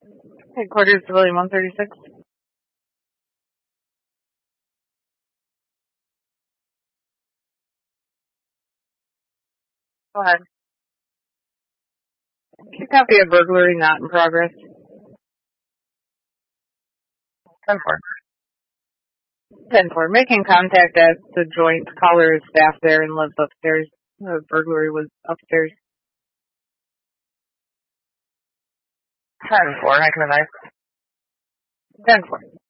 Headquarters, Civilian 136. Go ahead. Copy of burglary not in progress. 10-4. 10-4. Making contact at the joint. Caller is staff there and lives upstairs. The burglary was upstairs. 10-4. I can advise. 10-4.